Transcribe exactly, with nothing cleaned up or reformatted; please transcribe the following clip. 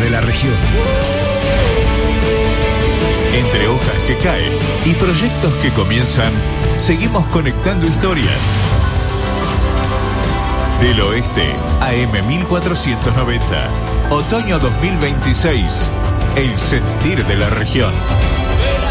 de la región. Entre hojas que caen y proyectos que comienzan, seguimos conectando historias. Del Oeste, A M mil cuatrocientos noventa, otoño dos mil veintiséis, el sentir de la región.